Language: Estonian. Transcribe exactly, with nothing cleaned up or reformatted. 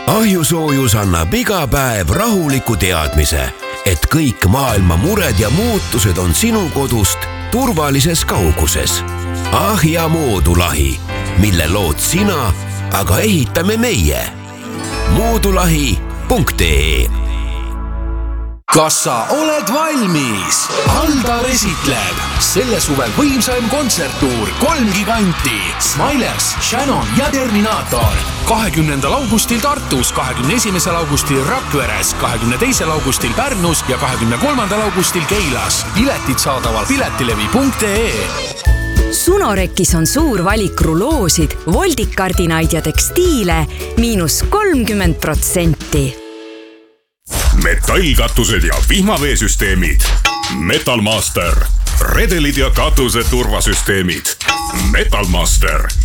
Ahjusoojus annab iga päev rahuliku teadmise, et kõik maailma mured ja muutused on sinu kodust turvalises kauguses. Ahja moodulahi, mille lood sina, aga ehitame meie. moodulahi punkt ee. Kas sa oled valmis? Aldar esitleb selle suvel võimsaim kontserttuur kolm giganti Smilers, Shannon ja Terminator. kahekümnendal augustil Tartus, kahekümne esimesel augustil Rakveres, kahekümne teisel augustil Pärnus ja kahekümne kolmandal augustil Keilas. Piletid saadaval piletilevi punkt ee. Sunorekis on suur valik ruloosid, voldikardinaid ja tekstiile miinus kolmkümmend protsenti. Metallkatused ja vihmaveesüsteemid. Metalmaster. Redelid ja katuse turvasüsteemid. Metalmaster.